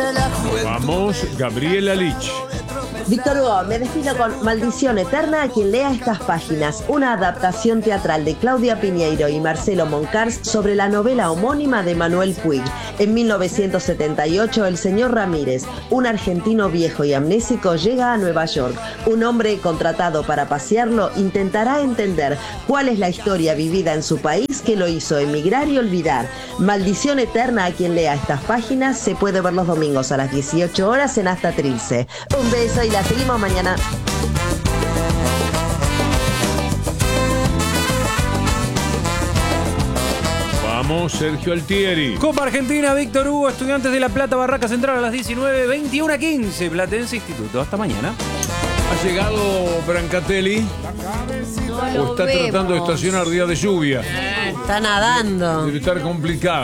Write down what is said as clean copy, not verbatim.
Vamos, Gabriela Lich. Víctor Hugo, me despido con Maldición Eterna a quien lea estas páginas, una adaptación teatral de Claudia Piñeiro y Marcelo Moncars sobre la novela homónima de Manuel Puig. En 1978, el señor Ramírez, un argentino viejo y amnésico, llega a Nueva York. Un hombre contratado para pasearlo intentará entender cuál es la historia vivida en su país que lo hizo emigrar y olvidar. Maldición Eterna a quien lea estas páginas se puede ver los domingos a las 18 horas en Hasta Trilce. Un beso y la seguimos mañana. Vamos, Sergio Altieri. Copa Argentina, Víctor Hugo, Estudiantes de La Plata, Barraca Central a las 19, 21:15, Platense Instituto. Hasta mañana. ¿Ha llegado Brancatelli? ¿O está tratando de estacionar día de lluvia? Está nadando. Debe estar complicado.